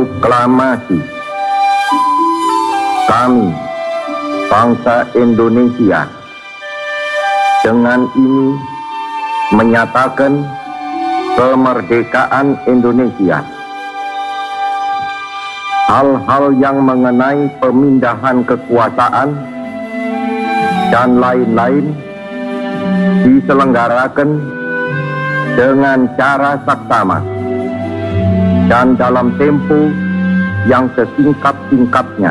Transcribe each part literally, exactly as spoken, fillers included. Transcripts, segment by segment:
Proklamasi. Kami, bangsa Indonesia, dengan ini menyatakan kemerdekaan Indonesia. Hal-hal yang mengenai pemindahan kekuasaan dan lain-lain diselenggarakan dengan cara saksama dan dalam tempo yang sesingkat-singkatnya.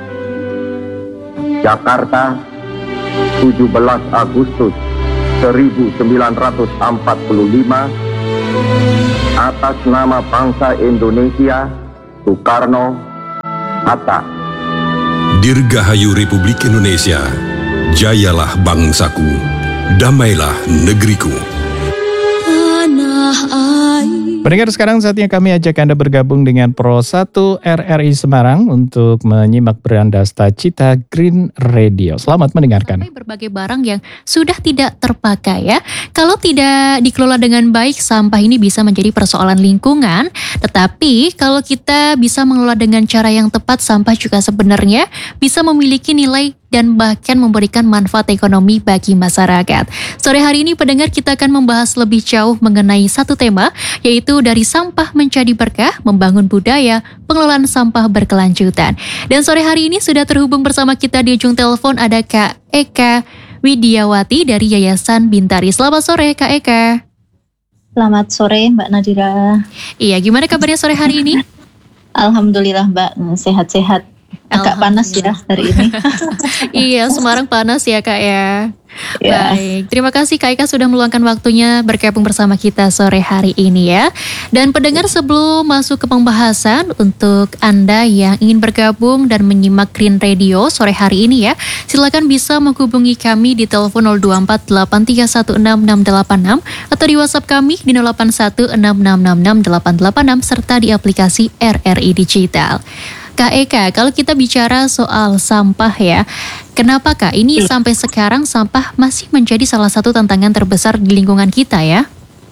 Jakarta, tujuh belas Agustus seribu sembilan ratus empat puluh lima. Atas nama bangsa Indonesia, Soekarno, Hatta. Dirgahayu Republik Indonesia, jayalah bangsaku, damailah negeriku. Tanah air. Pendengar, sekarang saatnya kami ajak Anda bergabung dengan Pro satu R R I Semarang untuk menyimak Berandasta Cita Green Radio. Selamat mendengarkan. Sampai berbagai barang yang sudah tidak terpakai ya. Kalau tidak dikelola dengan baik, sampah ini bisa menjadi persoalan lingkungan. Tetapi kalau kita bisa mengelola dengan cara yang tepat, sampah juga sebenarnya bisa memiliki nilai dan bahkan memberikan manfaat ekonomi bagi masyarakat. Sore hari ini pendengar, kita akan membahas lebih jauh mengenai satu tema, yaitu dari sampah menjadi berkah, membangun budaya, pengelolaan sampah berkelanjutan. Dan sore hari ini sudah terhubung bersama kita di ujung telepon ada Kak Eka Widiawati dari Yayasan Bintari. Selamat sore Kak Eka. Selamat sore Mbak Nadira. Iya, gimana kabarnya sore hari ini? Alhamdulillah Mbak, sehat-sehat. Agak panas ya hari ini. Iya, Semarang panas ya Kak ya. Ya. Baik, terima kasih Kak Eka sudah meluangkan waktunya bergabung bersama kita sore hari ini ya. Dan pendengar, sebelum masuk ke pembahasan, untuk Anda yang ingin bergabung dan menyimak Green Radio sore hari ini ya, silakan bisa menghubungi kami di telepon nol dua empat delapan tiga satu enam enam delapan enam atau di WhatsApp kami di nol delapan satu enam enam enam enam delapan delapan enam serta di aplikasi R R I Digital. Kak Eka, kalau kita bicara soal sampah ya, kenapa Kak ini sampai sekarang sampah masih menjadi salah satu tantangan terbesar di lingkungan kita ya?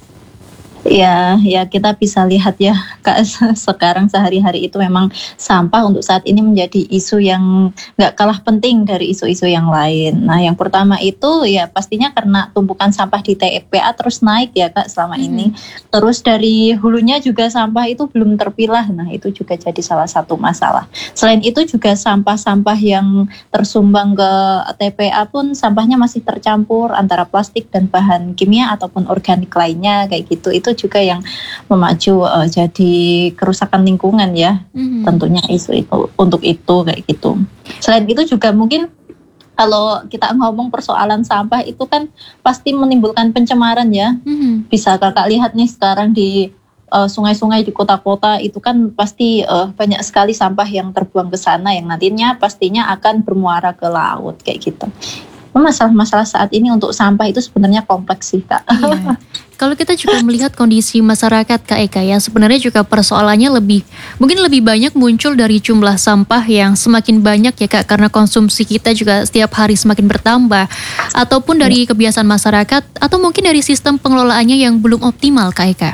Ya, ya kita bisa lihat ya Kak, sekarang sehari-hari itu memang sampah untuk saat ini menjadi isu yang gak kalah penting dari isu-isu yang lain. Nah yang pertama itu ya pastinya karena tumpukan sampah di T P A terus naik ya Kak selama hmm. ini. Terus dari hulunya juga sampah itu belum terpilah, nah itu juga jadi salah satu masalah. Selain itu juga sampah-sampah yang tersumbang ke T P A pun sampahnya masih tercampur antara plastik dan bahan kimia ataupun organik lainnya kayak gitu. Itu juga yang memacu uh, jadi kerusakan lingkungan ya, mm-hmm. tentunya isu itu untuk itu kayak gitu. Selain itu juga mungkin kalau kita ngomong persoalan sampah itu kan pasti menimbulkan pencemaran ya. Mm-hmm. Bisa kakak lihat nih sekarang di uh, sungai-sungai di kota-kota itu kan pasti uh, banyak sekali sampah yang terbuang ke sana yang nantinya pastinya akan bermuara ke laut kayak gitu. Masalah-masalah saat ini untuk sampah itu sebenarnya kompleks sih Kak. Iya. Kalau kita juga melihat kondisi masyarakat Kak Eka ya, sebenarnya juga persoalannya lebih, mungkin lebih banyak muncul dari jumlah sampah yang semakin banyak ya Kak, karena konsumsi kita juga setiap hari semakin bertambah, ataupun dari kebiasaan masyarakat, atau mungkin dari sistem pengelolaannya yang belum optimal Kak Eka.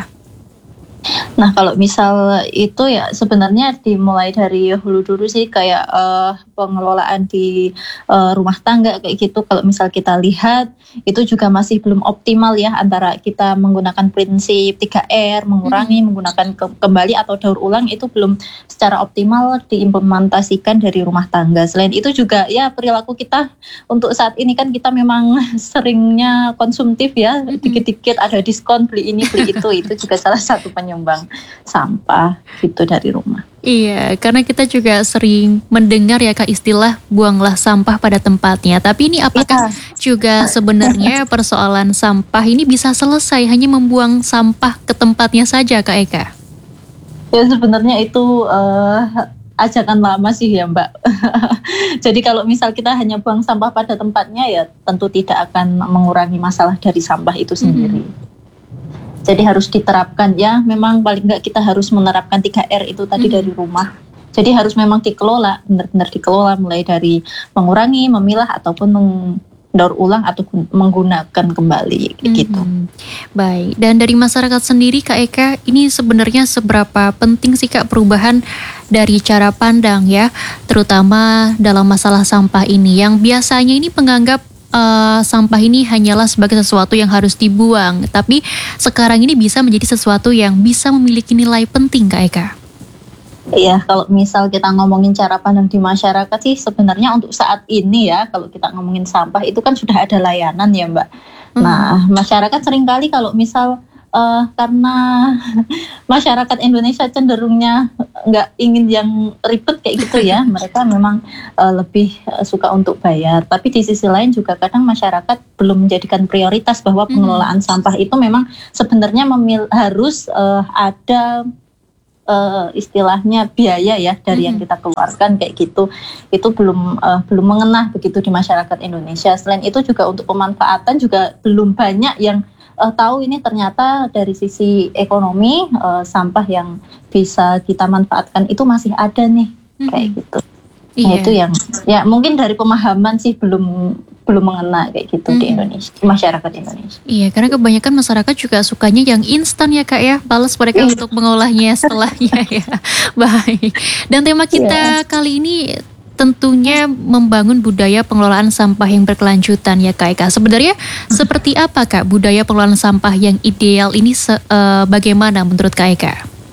Nah kalau misal itu ya sebenarnya dimulai dari hulu dulu sih kayak uh, pengelolaan di uh, rumah tangga kayak gitu. Kalau misal kita lihat itu juga masih belum optimal ya, antara kita menggunakan prinsip tiga R, mengurangi, hmm. menggunakan ke- kembali atau daur ulang itu belum secara optimal diimplementasikan dari rumah tangga. Selain itu juga ya perilaku kita untuk saat ini kan kita memang seringnya konsumtif ya, hmm. dikit-dikit ada diskon beli ini beli itu, itu juga salah satu penyebab nyumbang sampah gitu dari rumah. Iya, karena kita juga sering mendengar ya Kak istilah buanglah sampah pada tempatnya. Tapi ini apakah ya. juga sebenarnya persoalan sampah ini bisa selesai hanya membuang sampah ke tempatnya saja Kak Eka? Ya sebenarnya itu uh, ajakan lama sih ya Mbak. Jadi kalau misal kita hanya buang sampah pada tempatnya ya tentu tidak akan mengurangi masalah dari sampah itu sendiri. Mm-hmm. Jadi harus diterapkan ya, memang paling enggak kita harus menerapkan tiga R itu tadi hmm. dari rumah. Jadi harus memang dikelola, benar-benar dikelola mulai dari mengurangi, memilah ataupun daur ulang atau menggunakan kembali gitu. Hmm, baik. Dan dari masyarakat sendiri Kak Eka, ini sebenarnya seberapa penting sih Kak perubahan dari cara pandang ya, terutama dalam masalah sampah ini yang biasanya ini menganggap uh, sampah ini hanyalah sebagai sesuatu yang harus dibuang, tapi sekarang ini bisa menjadi sesuatu yang bisa memiliki nilai penting Kak Eka. Iya, kalau misal kita ngomongin cara pandang di masyarakat sih sebenarnya untuk saat ini ya, kalau kita ngomongin sampah itu kan sudah ada layanan ya Mbak. Hmm. Nah, masyarakat seringkali kalau misal uh, karena masyarakat Indonesia cenderungnya nggak ingin yang ribet kayak gitu ya, mereka memang uh, lebih uh, suka untuk bayar. Tapi di sisi lain juga kadang masyarakat belum menjadikan prioritas bahwa pengelolaan hmm. sampah itu memang sebenarnya memil- harus uh, ada Uh, istilahnya biaya ya dari mm-hmm. yang kita keluarkan kayak gitu, itu belum uh, belum mengena begitu di masyarakat Indonesia. Selain itu juga untuk pemanfaatan juga belum banyak yang uh, tahu ini ternyata dari sisi ekonomi uh, sampah yang bisa kita manfaatkan itu masih ada nih mm-hmm. kayak gitu. Nah, iya. Itu yang ya mungkin dari pemahaman sih belum belum mengena kayak gitu hmm. di Indonesia, masyarakat Indonesia. Iya, karena kebanyakan masyarakat juga sukanya yang instan ya Kak ya, balas mereka iya. untuk mengolahnya setelahnya ya. Baik. Dan tema kita iya. kali ini tentunya membangun budaya pengelolaan sampah yang berkelanjutan ya Kak Eka. Sebenarnya seperti apa Kak budaya pengelolaan sampah yang ideal ini se- uh, bagaimana menurut Kak Eka?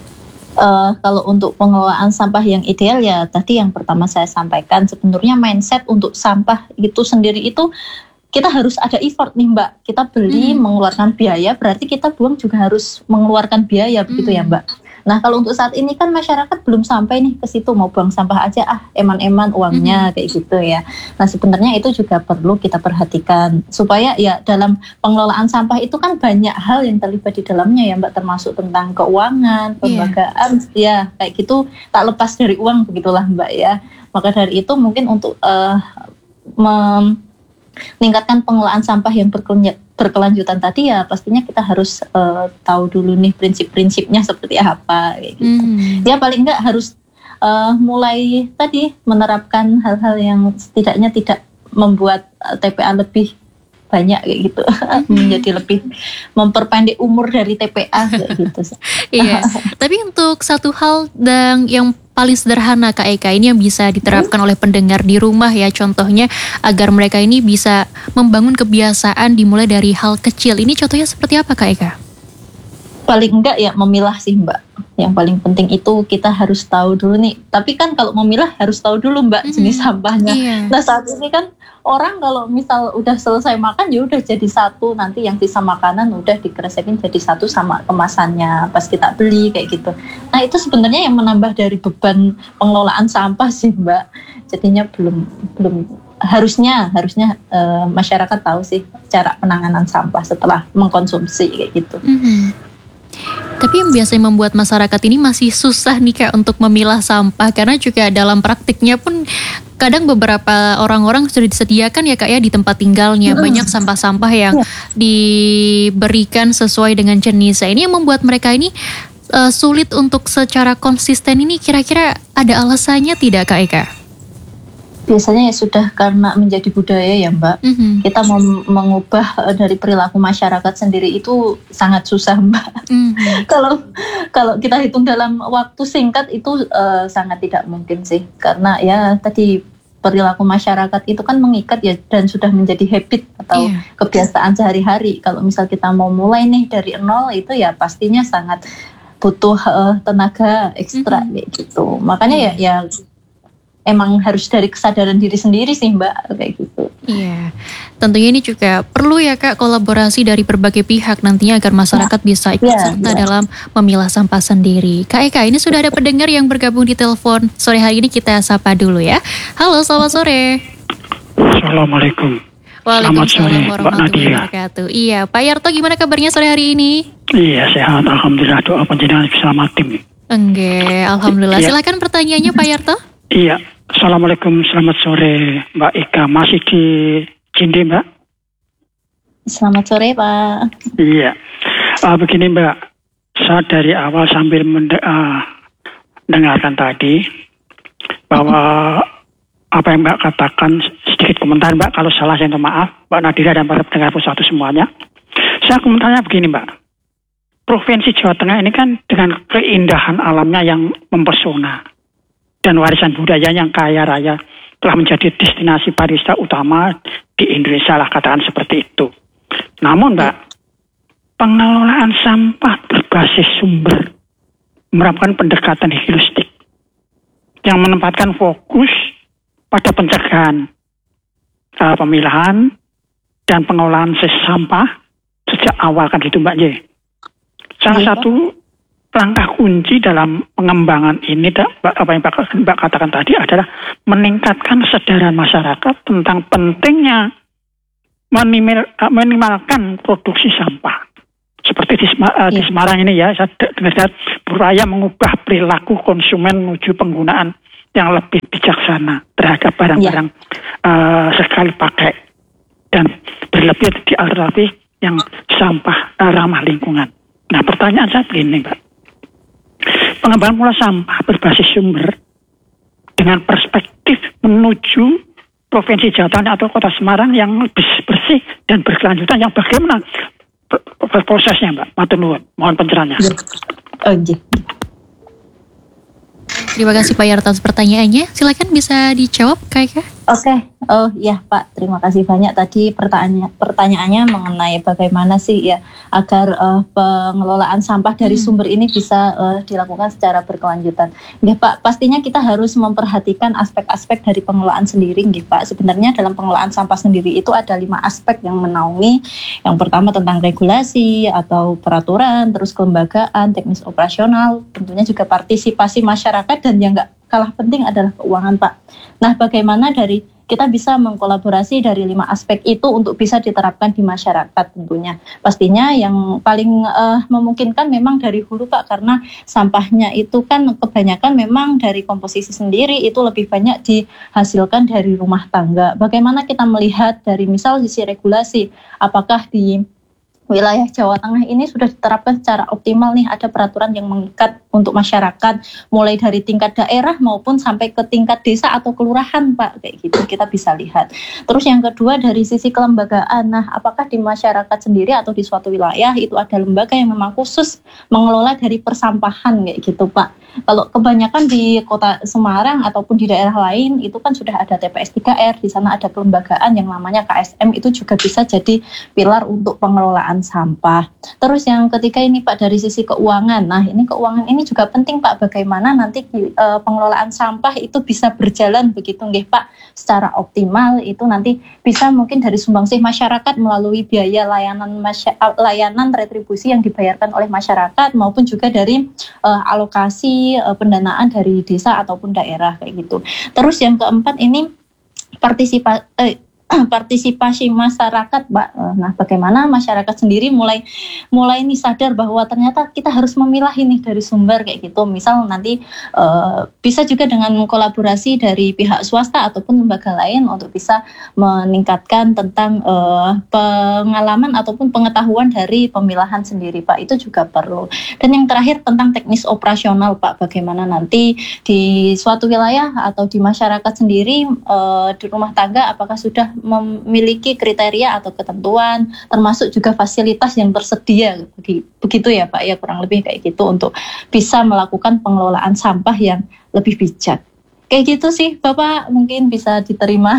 Uh, kalau untuk pengelolaan sampah yang ideal ya tadi yang pertama saya sampaikan, sebenarnya mindset untuk sampah itu sendiri itu kita harus ada effort nih Mbak. Kita beli hmm. mengeluarkan biaya, berarti kita buang juga harus mengeluarkan biaya begitu hmm. ya Mbak. Nah kalau untuk saat ini kan masyarakat belum sampai nih ke situ, mau buang sampah aja ah eman-eman uangnya hmm. kayak gitu ya. Nah sebenarnya itu juga perlu kita perhatikan supaya ya dalam pengelolaan sampah itu kan banyak hal yang terlibat di dalamnya ya Mbak, termasuk tentang keuangan, pelembagaan yeah. ya kayak gitu, tak lepas dari uang begitulah Mbak ya. Maka dari itu mungkin untuk uh, mem- meningkatkan pengelolaan sampah yang berkelanjutan berkelanjutan tadi ya pastinya kita harus uh, tahu dulu nih prinsip-prinsipnya seperti apa kayak gitu. Hmm. Ya paling enggak harus uh, mulai tadi menerapkan hal-hal yang setidaknya tidak membuat uh, T P A lebih banyak kayak gitu. Hmm. Menjadi lebih memperpendek umur dari T P A kayak gitu. Iya. Tapi untuk satu hal dan yang paling sederhana Kak Eka ini yang bisa diterapkan oleh pendengar di rumah ya, contohnya agar mereka ini bisa membangun kebiasaan dimulai dari hal kecil. Ini contohnya seperti apa Kak Eka? Paling enggak ya memilah sih Mbak. Yang paling penting itu kita harus tahu dulu nih. Tapi kan kalau memilah harus tahu dulu Mbak mm-hmm. jenis sampahnya. Iya. Nah saat ini kan orang kalau misal udah selesai makan ya udah jadi satu, nanti yang sisa makanan udah dikeresekin jadi satu sama kemasannya pas kita beli kayak gitu. Nah itu sebenarnya yang menambah dari beban pengelolaan sampah sih Mbak. Jadinya belum belum harusnya harusnya uh, masyarakat tahu sih cara penanganan sampah setelah mengkonsumsi kayak gitu. Mm-hmm. Tapi yang biasanya membuat masyarakat ini masih susah nih Kak untuk memilah sampah, karena juga dalam praktiknya pun kadang beberapa orang-orang sudah disediakan ya Kak ya di tempat tinggalnya banyak sampah-sampah yang diberikan sesuai dengan jenisnya. Ini yang membuat mereka ini uh, sulit untuk secara konsisten. Ini kira-kira ada alasannya tidak Kak Eka? Biasanya ya sudah karena menjadi budaya ya Mbak. Mm-hmm. Kita mau mengubah uh, dari perilaku masyarakat sendiri itu sangat susah Mbak. Mm-hmm. Kalau kalau kita hitung dalam waktu singkat itu uh, sangat tidak mungkin sih. Karena ya tadi perilaku masyarakat itu kan mengikat ya dan sudah menjadi habit atau yeah. kebiasaan sehari-hari. Kalau misal kita mau mulai nih dari nol itu ya pastinya sangat butuh uh, tenaga ekstra mm-hmm. kayak gitu. Makanya mm-hmm. ya ya emang harus dari kesadaran diri sendiri sih Mbak kayak gitu. Iya, tentunya ini juga perlu ya Kak kolaborasi dari berbagai pihak nantinya agar masyarakat ya. bisa ikut ya, serta ya. dalam memilah sampah sendiri. Kak Eka, ini sudah ada pendengar yang bergabung di telepon sore hari ini, kita sapa dulu ya. Halo, selamat sore. Assalamualaikum. Waalaikumsalam warahmatullahi wabarakatuh. Iya, Pak Yarto gimana kabarnya sore hari ini? Iya, sehat, alhamdulillah. Doa panjenengan selamat tim. Enggak, alhamdulillah. Ya. Silakan pertanyaannya Pak Yarto. Iya, assalamualaikum, selamat sore Mbak Eka, masih di Cinde Mbak? Selamat sore Pak. Iya, uh, begini Mbak, saya dari awal sambil mendengarkan uh, tadi bahwa apa yang Mbak katakan sedikit komentar Mbak, kalau salah saya minta maaf, Mbak Nadira dan para pendengar Pos satu semuanya. Saya komentarnya begini Mbak, Provinsi Jawa Tengah ini kan dengan keindahan alamnya yang mempesona dan warisan budaya yang kaya raya telah menjadi destinasi pariwisata utama di Indonesia lah, katakan seperti itu. Namun Mbak, pengelolaan sampah berbasis sumber merupakan pendekatan holistik yang menempatkan fokus pada pencegahan, uh, pemilahan dan pengelolaan sampah sejak awal kan gitu Mbak Ye. Salah ya, satu langkah kunci dalam pengembangan ini, apa yang Mbak katakan tadi adalah meningkatkan kesadaran masyarakat tentang pentingnya minimal, minimalkan produksi sampah. Seperti di, uh, di Semarang ini ya, saya dengar berupaya mengubah perilaku konsumen menuju penggunaan yang lebih bijaksana terhadap barang-barang ya. uh, sekali pakai dan berlebih di alternatif yang sampah uh, ramah lingkungan. Nah, pertanyaan saya begini, Mbak. Pengembangan pola sampah berbasis sumber dengan perspektif menuju Provinsi Jawa Tengah atau Kota Semarang yang lebih bersih dan berkelanjutan, yang bagaimana prosesnya Mbak? Matur nuwun, mohon pencerahannya. Oh, iya. Terima kasih Pak Yar atas pertanyaannya. Silakan bisa dijawab Kak Eka. Oke, okay. Oh ya Pak, terima kasih banyak tadi pertanyaan pertanyaannya mengenai bagaimana sih ya agar uh, pengelolaan sampah dari hmm. sumber ini bisa uh, dilakukan secara berkelanjutan. Ya Pak, pastinya kita harus memperhatikan aspek-aspek dari pengelolaan sendiri, ya Pak. Sebenarnya dalam pengelolaan sampah sendiri itu ada lima aspek yang menaungi. Yang pertama tentang regulasi atau peraturan, terus kelembagaan, teknis operasional, tentunya juga partisipasi masyarakat, dan yang nggak kalah penting adalah keuangan Pak. Nah, bagaimana dari kita bisa mengkolaborasi dari lima aspek itu untuk bisa diterapkan di masyarakat tentunya. Pastinya yang paling uh, memungkinkan memang dari hulu Pak, karena sampahnya itu kan kebanyakan memang dari komposisi sendiri itu lebih banyak dihasilkan dari rumah tangga. Bagaimana kita melihat dari misal sisi regulasi, apakah di wilayah Jawa Tengah ini sudah diterapkan secara optimal nih, ada peraturan yang mengikat untuk masyarakat mulai dari tingkat daerah maupun sampai ke tingkat desa atau kelurahan Pak, kayak gitu kita bisa lihat. Terus yang kedua dari sisi kelembagaan, nah apakah di masyarakat sendiri atau di suatu wilayah itu ada lembaga yang memang khusus mengelola dari persampahan kayak gitu Pak. Kalau kebanyakan di Kota Semarang ataupun di daerah lain itu kan sudah ada T P S tiga R, di sana ada kelembagaan yang namanya K S M, itu juga bisa jadi pilar untuk pengelolaan sampah. Terus yang ketiga ini Pak dari sisi keuangan. Nah, ini keuangan ini juga penting Pak, bagaimana nanti e, pengelolaan sampah itu bisa berjalan begitu nggih Pak secara optimal, itu nanti bisa mungkin dari sumbangsih masyarakat melalui biaya layanan masy- layanan retribusi yang dibayarkan oleh masyarakat maupun juga dari e, alokasi pendanaan dari desa ataupun daerah kayak gitu. Terus yang keempat ini partisipa, eh, partisipasi masyarakat, Mbak. Nah, bagaimana masyarakat sendiri mulai mulai ini sadar bahwa ternyata kita harus memilah ini dari sumber kayak gitu. Misal nanti uh, bisa juga dengan kolaborasi dari pihak swasta ataupun lembaga lain untuk bisa meningkatkan tentang uh, pengalaman ataupun pengetahuan dari pemilahan sendiri, Pak. Itu juga perlu. Dan yang terakhir tentang teknis operasional, Pak. Bagaimana nanti di suatu wilayah atau di masyarakat sendiri uh, di rumah tangga apakah sudah memiliki kriteria atau ketentuan, termasuk juga fasilitas yang tersedia, begitu ya Pak ya, kurang lebih kayak gitu untuk bisa melakukan pengelolaan sampah yang lebih bijak. Kayak gitu sih Bapak, mungkin bisa diterima.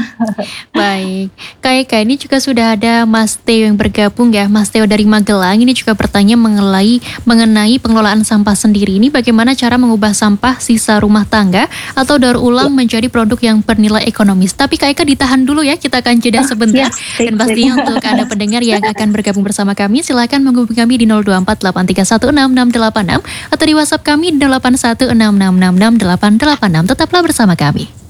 Baik, Kak Eka, ini juga sudah ada Mas Teo yang bergabung ya. Mas Teo dari Magelang ini juga bertanya mengenai mengenai pengelolaan sampah sendiri. Ini bagaimana cara mengubah sampah sisa rumah tangga atau daur ulang menjadi produk yang bernilai ekonomis. Tapi Kak Eka ditahan dulu ya, kita akan jeda sebentar. Dan pastinya untuk Anda pendengar yang akan bergabung bersama kami, silakan menghubungi kami di nol dua empat delapan tiga satu enam enam delapan enam atau di WhatsApp kami di nol delapan satu enam enam enam enam delapan delapan enam. Tetaplah bersama kami.